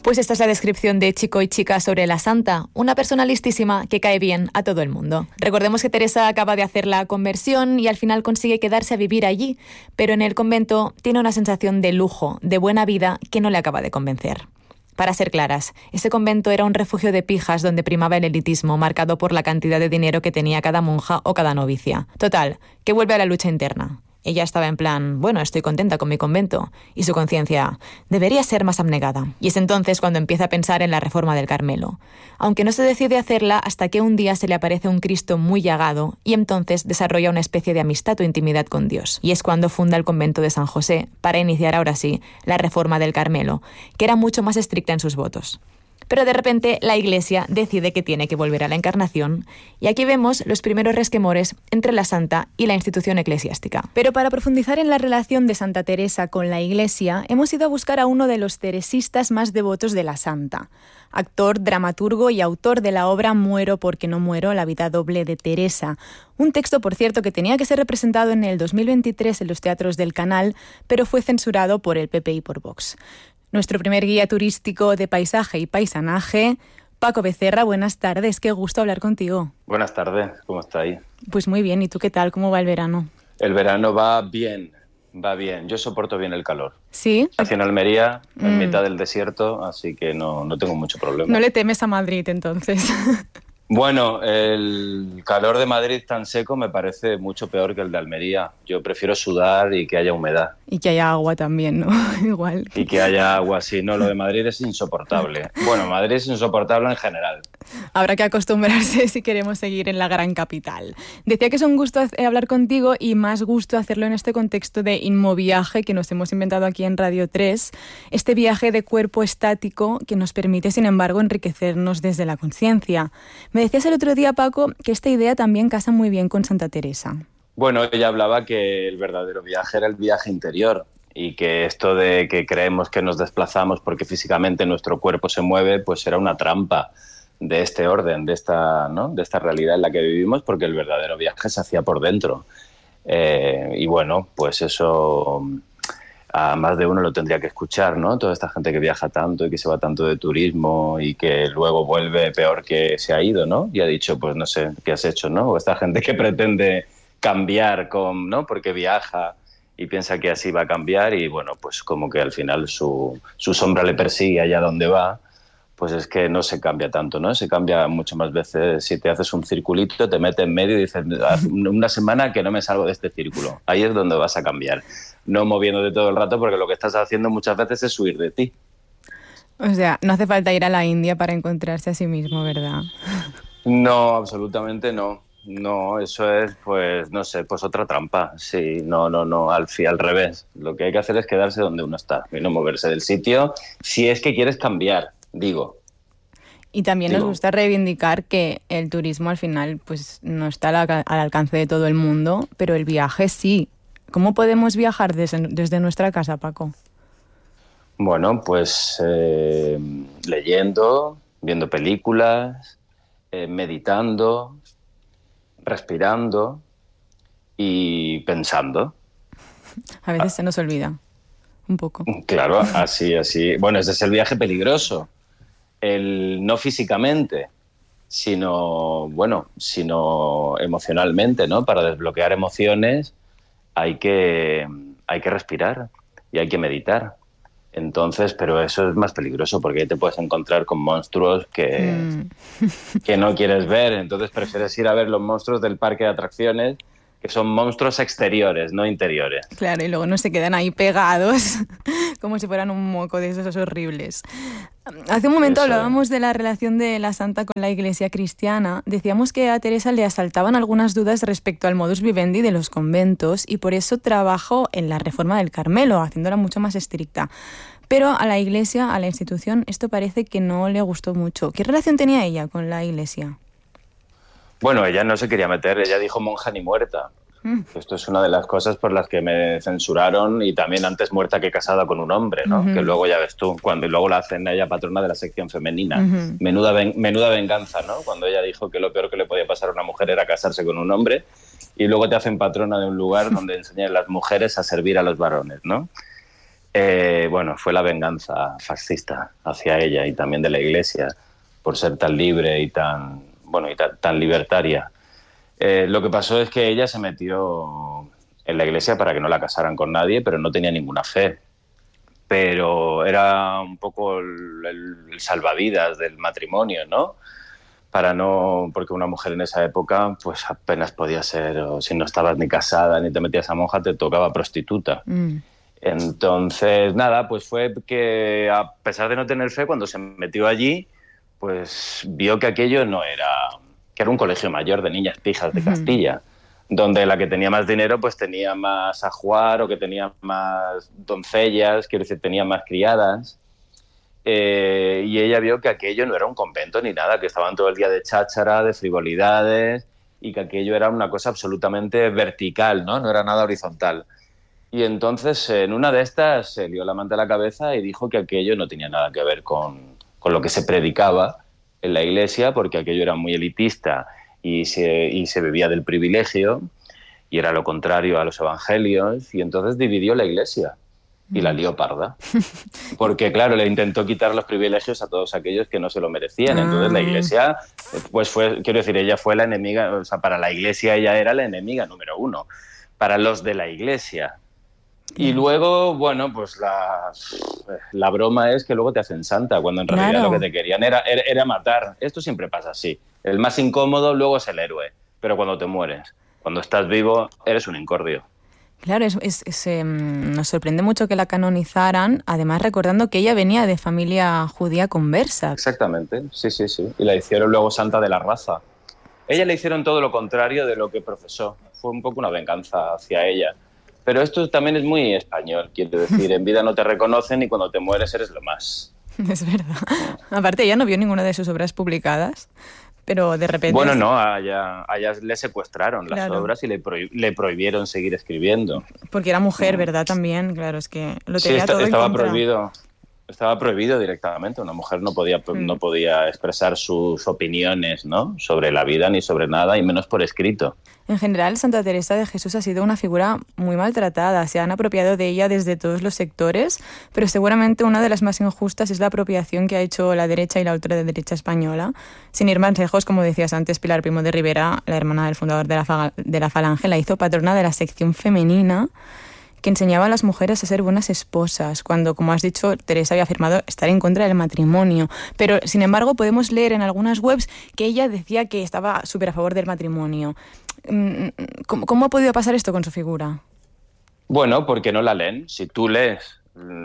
Pues esta es la descripción de Chico y Chica sobre la santa, una persona listísima que cae bien a todo el mundo. Recordemos que Teresa acaba de hacer la conversión y al final consigue quedarse a vivir allí, pero en el convento tiene una sensación de lujo, de buena vida, que no le acaba de convencer. Para ser claras, ese convento era un refugio de pijas donde primaba el elitismo marcado por la cantidad de dinero que tenía cada monja o cada novicia. Total, que vuelve a la lucha interna. Ella estaba en plan, bueno, estoy contenta con mi convento. Y su conciencia, debería ser más abnegada. Y es entonces cuando empieza a pensar en la reforma del Carmelo. Aunque no se decide hacerla hasta que un día se le aparece un Cristo muy llagado y entonces desarrolla una especie de amistad o intimidad con Dios. Y es cuando funda el convento de San José para iniciar ahora sí la reforma del Carmelo, que era mucho más estricta en sus votos. Pero de repente la Iglesia decide que tiene que volver a la Encarnación y aquí vemos los primeros resquemores entre la santa y la institución eclesiástica. Pero para profundizar en la relación de Santa Teresa con la Iglesia, hemos ido a buscar a uno de los teresistas más devotos de la santa. Actor, dramaturgo y autor de la obra Muero porque no muero, la vida doble de Teresa. Un texto, por cierto, que tenía que ser representado en el 2023 en los teatros del Canal, pero fue censurado por el PP y por Vox. Nuestro primer guía turístico de paisaje y paisanaje, Paco Becerra, buenas tardes, qué gusto hablar contigo. Buenas tardes, ¿cómo estáis? Pues muy bien, ¿y tú qué tal? ¿Cómo va el verano? El verano va bien, yo soporto bien el calor. ¿Sí? Nací en Almería, en mitad del desierto, así que no tengo mucho problema. No le temes a Madrid, entonces. Bueno, el calor de Madrid tan seco me parece mucho peor que el de Almería. Yo prefiero sudar y que haya humedad. Y que haya agua también, ¿no? Igual. Y que haya agua, sí. No, lo de Madrid es insoportable. Bueno, Madrid es insoportable en general. Habrá que acostumbrarse si queremos seguir en la gran capital. Decía que es un gusto hablar contigo y más gusto hacerlo en este contexto de inmoviaje que nos hemos inventado aquí en Radio 3. Este viaje de cuerpo estático que nos permite, sin embargo, enriquecernos desde la conciencia. Me decías el otro día, Paco, que esta idea también casa muy bien con Santa Teresa. Bueno, ella hablaba que el verdadero viaje era el viaje interior y que esto de que creemos que nos desplazamos porque físicamente nuestro cuerpo se mueve, pues era una trampa de este orden, de esta, ¿no? De esta realidad en la que vivimos, porque el verdadero viaje se hacía por dentro. Y bueno, pues eso a más de uno lo tendría que escuchar, ¿no? Toda esta gente que viaja tanto y que se va tanto de turismo y que luego vuelve peor que se ha ido, ¿no? Y ha dicho, pues no sé, ¿qué has hecho, no? O esta gente que pretende cambiar, ¿no? Porque viaja y piensa que así va a cambiar y bueno, pues como que al final su sombra le persigue allá donde va. Pues es que no se cambia tanto, ¿no? Se cambia mucho más veces. Si te haces un circulito, te metes en medio y dices, una semana que no me salgo de este círculo. Ahí es donde vas a cambiar. No moviéndote todo el rato porque lo que estás haciendo muchas veces es huir de ti. O sea, no hace falta ir a la India para encontrarse a sí mismo, ¿verdad? No, absolutamente no. No, eso es, pues, no sé, pues otra trampa. Sí, no, al revés. Lo que hay que hacer es quedarse donde uno está y no moverse del sitio si es que quieres cambiar. Digo. Y también nos gusta reivindicar que el turismo al final pues no está al alcance de todo el mundo, pero el viaje sí. ¿Cómo podemos viajar desde nuestra casa, Paco? Bueno, pues leyendo, viendo películas, meditando, respirando y pensando. A veces se nos olvida un poco. Claro, así. Bueno, ese es el viaje peligroso. No físicamente, sino emocionalmente, ¿no? Para desbloquear emociones hay que respirar y hay que meditar. Entonces, pero eso es más peligroso porque ahí te puedes encontrar con monstruos que no quieres ver. Entonces prefieres ir a ver los monstruos del parque de atracciones, que son monstruos exteriores, no interiores. Claro, y luego no se quedan ahí pegados como si fueran un moco de esos horribles. Hace un momento hablábamos de la relación de la santa con la Iglesia cristiana. Decíamos que a Teresa le asaltaban algunas dudas respecto al modus vivendi de los conventos y por eso trabajó en la reforma del Carmelo, haciéndola mucho más estricta. Pero a la Iglesia, a la institución, esto parece que no le gustó mucho. ¿Qué relación tenía ella con la Iglesia? Bueno, ella no se quería meter, ella dijo monja ni muerta. Esto es una de las cosas por las que me censuraron y también antes muerta que casada con un hombre, ¿no? Que luego ya ves tú, cuando luego la hacen a ella patrona de la sección femenina. Menuda venganza, ¿no? Cuando ella dijo que lo peor que le podía pasar a una mujer era casarse con un hombre y luego te hacen patrona de un lugar donde enseñan a las mujeres a servir a los varones, ¿no? Bueno, fue la venganza fascista hacia ella y también de la Iglesia por ser tan libre y tan libertaria. Lo que pasó es que ella se metió en la Iglesia para que no la casaran con nadie, pero no tenía ninguna fe. Pero era un poco el salvavidas del matrimonio, ¿no? Porque una mujer en esa época pues apenas podía ser, o si no estabas ni casada ni te metías a monja, te tocaba prostituta. Entonces, nada, pues fue que a pesar de no tener fe, cuando se metió allí, pues vio que aquello que era un colegio mayor de niñas pijas de Castilla, donde la que tenía más dinero pues tenía más ajuar, o que tenía más doncellas, quiero decir, tenía más criadas. Y ella vio que aquello no era un convento ni nada, que estaban todo el día de cháchara, de frivolidades, y que aquello era una cosa absolutamente vertical, ¿no? No era nada horizontal. Y entonces, en una de estas, se lió la manta a la cabeza y dijo que aquello no tenía nada que ver con lo que se predicaba en la Iglesia, porque aquello era muy elitista y se bebía del privilegio, y era lo contrario a los evangelios, y entonces dividió la Iglesia y la lió parda. Porque, claro, le intentó quitar los privilegios a todos aquellos que no se lo merecían. Entonces la Iglesia, pues ella fue la enemiga, o sea, para la Iglesia ella era la enemiga número uno, para los de la Iglesia. Y luego, bueno, pues la broma es que luego te hacen santa, cuando en realidad lo que te querían era matar. Esto siempre pasa así. El más incómodo luego es el héroe, pero cuando te mueres, cuando estás vivo, eres un incordio. Claro, nos sorprende mucho que la canonizaran, además recordando que ella venía de familia judía conversa. Exactamente, sí. Y la hicieron luego santa de la raza. Ella le hicieron todo lo contrario de lo que profesó. Fue un poco una venganza hacia ella. Pero esto también es muy español, quiero decir, en vida no te reconocen y cuando te mueres eres lo más. Es verdad. Aparte, ella no vio ninguna de sus obras publicadas, pero de repente... Bueno, no, a ella le secuestraron las obras y le prohibieron seguir escribiendo. Porque era mujer, ¿verdad? También, claro, es que lo tenía todo en estaba contra. prohibido. Estaba prohibido directamente. Una mujer no podía expresar sus opiniones, ¿no?, sobre la vida ni sobre nada, y menos por escrito. En general, Santa Teresa de Jesús ha sido una figura muy maltratada. Se han apropiado de ella desde todos los sectores, pero seguramente una de las más injustas es la apropiación que ha hecho la derecha y la ultraderecha española. Sin ir más lejos, como decías antes, Pilar Primo de Rivera, la hermana del fundador de la Falange, la hizo patrona de la sección femenina, que enseñaba a las mujeres a ser buenas esposas, cuando, como has dicho, Teresa había afirmado estar en contra del matrimonio. Pero, sin embargo, podemos leer en algunas webs que ella decía que estaba súper a favor del matrimonio. ¿Cómo ha podido pasar esto con su figura? Bueno, porque no la leen. Si tú lees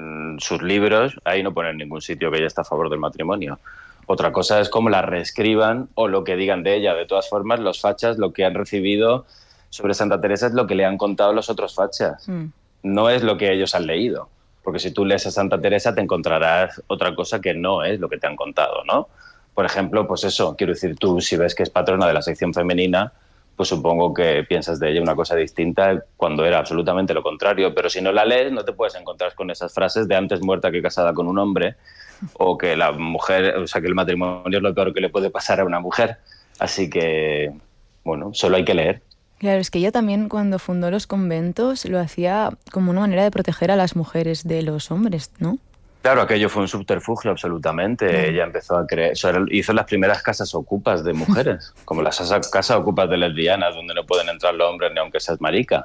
sus libros, ahí no pone en ningún sitio que ella está a favor del matrimonio. Otra cosa es cómo la reescriban o lo que digan de ella. De todas formas, los fachas, lo que han recibido sobre Santa Teresa es lo que le han contado los otros fachas. No es lo que ellos han leído, porque si tú lees a Santa Teresa te encontrarás otra cosa que no es lo que te han contado, ¿no? Por ejemplo, pues eso, quiero decir, tú si ves que es patrona de la sección femenina, pues supongo que piensas de ella una cosa distinta cuando era absolutamente lo contrario, pero si no la lees no te puedes encontrar con esas frases de antes muerta que casada con un hombre, o que la mujer, o sea, que el matrimonio es lo peor que le puede pasar a una mujer. Así que, bueno, solo hay que leer. Claro, es que ella también cuando fundó los conventos lo hacía como una manera de proteger a las mujeres de los hombres, ¿no? Claro, aquello fue un subterfugio absolutamente. Ella empezó a creer, hizo las primeras casas ocupas de mujeres, como las casas ocupas de lesbianas, donde no pueden entrar los hombres ni aunque seas marica.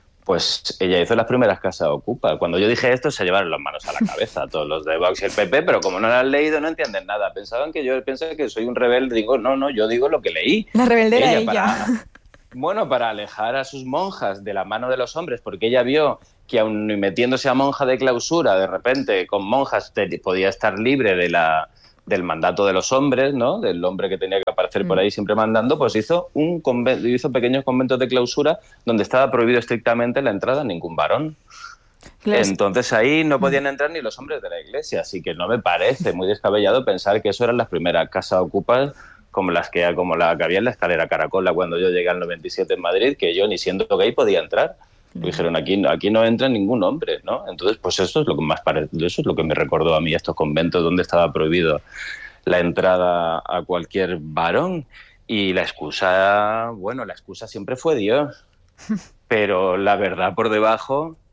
Pues ella hizo las primeras casas ocupas. Cuando yo dije esto, se llevaron las manos a la cabeza todos los de Vox y el PP, pero como no lo han leído, no entienden nada. Pensaban que yo pensé que soy un rebelde. Digo, no, yo digo lo que leí. La rebelde era ella. Bueno, para alejar a sus monjas de la mano de los hombres, porque ella vio que aun metiéndose a monja de clausura, de repente con monjas podía estar libre del mandato de los hombres, ¿no?, del hombre que tenía que aparecer por ahí siempre mandando, pues hizo pequeños conventos de clausura donde estaba prohibido estrictamente la entrada a ningún varón. Claro. Entonces ahí no podían entrar ni los hombres de la Iglesia, así que no me parece muy descabellado pensar que eso eran las primeras casas ocupas como la que había en la escalera Caracola cuando yo llegué al 97 en Madrid, que yo ni siendo gay podía entrar. Dijeron, aquí no entra ningún hombre, ¿no? Entonces, pues eso es lo que me recordó a mí estos conventos donde estaba prohibido la entrada a cualquier varón. Y la excusa siempre fue Dios. Pero la verdad por debajo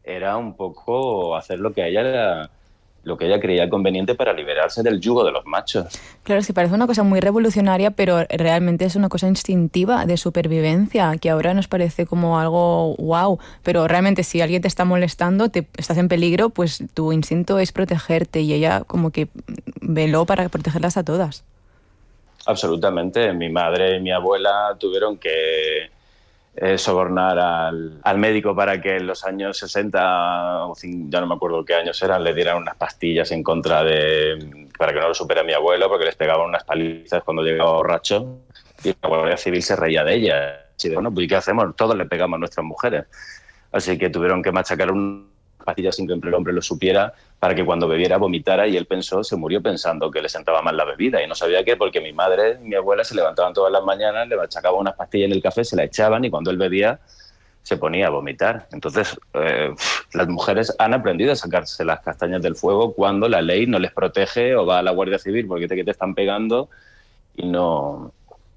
era un poco hacer lo que ella creía conveniente para liberarse del yugo de los machos. Claro, es que parece una cosa muy revolucionaria, pero realmente es una cosa instintiva de supervivencia, que ahora nos parece como algo wow, pero realmente si alguien te está molestando, estás en peligro, pues tu instinto es protegerte, y ella como que veló para protegerlas a todas. Absolutamente. Mi madre y mi abuela tuvieron que sobornar al médico para que en los años 60, ya no me acuerdo qué años eran, le dieran unas pastillas para que no lo supera mi abuelo, porque les pegaban unas palizas cuando llegaba borracho, y la Guardia Civil se reía de ella. Así de, bueno, pues ¿y qué hacemos? Todos le pegamos a nuestras mujeres. Así que tuvieron que machacar unas pastillas sin que el hombre lo supiera, para que cuando bebiera vomitara, y él se murió pensando que le sentaba mal la bebida y no sabía qué, porque mi madre y mi abuela se levantaban todas las mañanas, le machacaban unas pastillas en el café, se la echaban, y cuando él bebía se ponía a vomitar. Entonces, las mujeres han aprendido a sacarse las castañas del fuego cuando la ley no les protege, o va a la Guardia Civil porque te están pegando y no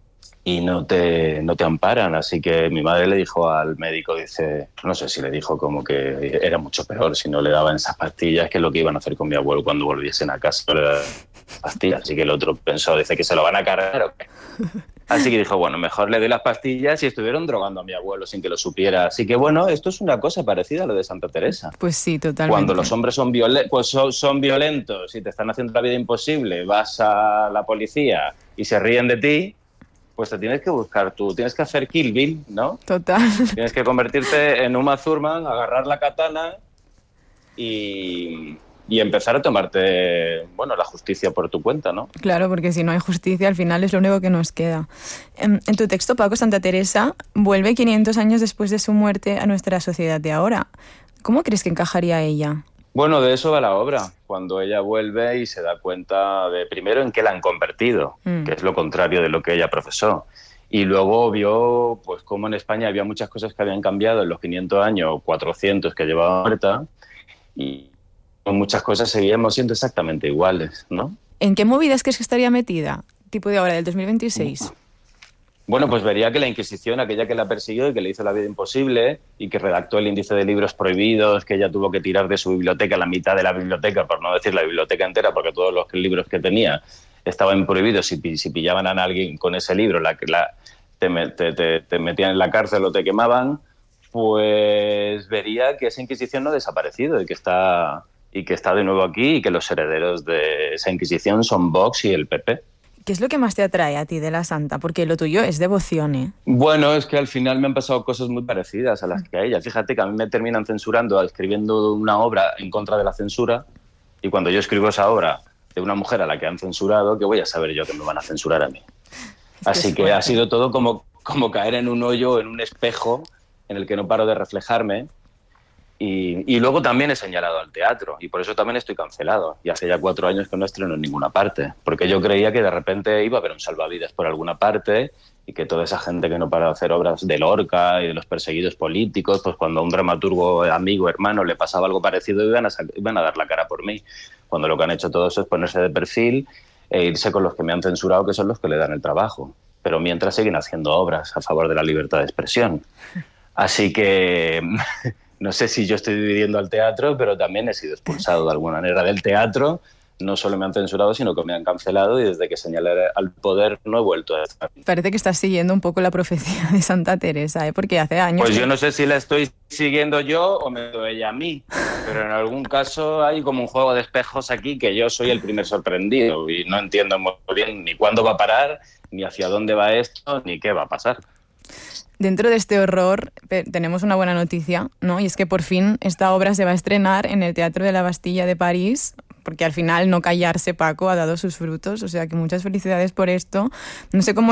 te amparan. Así que mi madre le dijo al médico, dice, no sé si le dijo como que era mucho peor si no le daban esas pastillas, que es lo que iban a hacer con mi abuelo cuando volviesen a casa, no le daban pastillas. Así que el otro pensó, dice, ¿que se lo van a cargar o qué? Así que dijo, bueno, mejor le doy las pastillas, y estuvieron drogando a mi abuelo sin que lo supiera. Así que bueno, esto es una cosa parecida a lo de Santa Teresa. Pues sí, totalmente. Cuando los hombres son violentos y te están haciendo la vida imposible, vas a la policía y se ríen de ti, pues te tienes que buscar tú, tienes que hacer Kill Bill, ¿no? Total. Tienes que convertirte en Uma Thurman, agarrar la katana y empezar a tomarte, bueno, la justicia por tu cuenta, ¿no? Claro, porque si no hay justicia, al final es lo único que nos queda. En tu texto, Paco, Santa Teresa vuelve 500 años después de su muerte a nuestra sociedad de ahora. ¿Cómo crees que encajaría ella? Bueno, de eso va la obra. Cuando ella vuelve y se da cuenta de, primero, en qué la han convertido, que es lo contrario de lo que ella profesó. Y luego vio, pues, cómo en España había muchas cosas que habían cambiado en los 500 años, 400 que llevaba muerta, y muchas cosas seguíamos siendo exactamente iguales, ¿no? ¿En qué movidas crees que estaría metida? Tipo de ahora, del 2026. Bueno, pues vería que la Inquisición, aquella que la persiguió y que le hizo la vida imposible y que redactó el índice de libros prohibidos, que ella tuvo que tirar de su biblioteca la mitad de la biblioteca, por no decir la biblioteca entera, porque todos los libros que tenía estaban prohibidos. Si pillaban a alguien con ese libro, te metían en la cárcel o te quemaban, pues vería que esa Inquisición no ha desaparecido y que está de nuevo aquí, y que los herederos de esa Inquisición son Vox y el PP. ¿Qué es lo que más te atrae a ti de la santa? Porque lo tuyo es devoción, ¿eh? Bueno, es que al final me han pasado cosas muy parecidas a las que a ella. Fíjate que a mí me terminan censurando escribiendo una obra en contra de la censura, y cuando yo escribo esa obra de una mujer a la que han censurado, ¿qué voy a saber yo que me van a censurar a mí? Así que ha sido todo como caer en un hoyo, en un espejo en el que no paro de reflejarme. Y luego también he señalado al teatro, y por eso también estoy cancelado. Y hace ya 4 años que no estreno en ninguna parte, porque yo creía que de repente iba a haber un salvavidas por alguna parte, y que toda esa gente que no para de hacer obras de Lorca y de los perseguidos políticos, pues cuando a un dramaturgo, amigo, hermano le pasaba algo parecido, iban a dar la cara por mí. Cuando lo que han hecho todos es ponerse de perfil e irse con los que me han censurado, que son los que le dan el trabajo. Pero mientras siguen haciendo obras a favor de la libertad de expresión. Así que no sé si yo estoy dividiendo al teatro, pero también he sido expulsado de alguna manera del teatro. No solo me han censurado, sino que me han cancelado, y desde que señalé al poder no he vuelto a estar. Parece que estás siguiendo un poco la profecía de Santa Teresa, ¿eh? Porque hace años... Pues yo no sé si la estoy siguiendo yo o me doy ella a mí, pero en algún caso hay como un juego de espejos aquí, que yo soy el primer sorprendido y no entiendo muy bien ni cuándo va a parar, ni hacia dónde va esto, ni qué va a pasar. Dentro de este horror tenemos una buena noticia, ¿no? Y es que por fin esta obra se va a estrenar en el Teatro de la Bastilla de París, porque al final no callarse, Paco, ha dado sus frutos. O sea que muchas felicidades por esto. No sé cómo